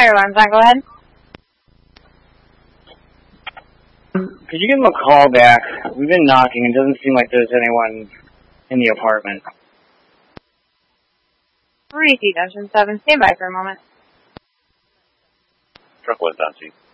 Fire alarm's on, go ahead. Could you give him a call back? We've been knocking. It doesn't seem like there's anyone in the apartment. Repeat, Dungeon 7. Stand by for a moment. Truck 1, Dante.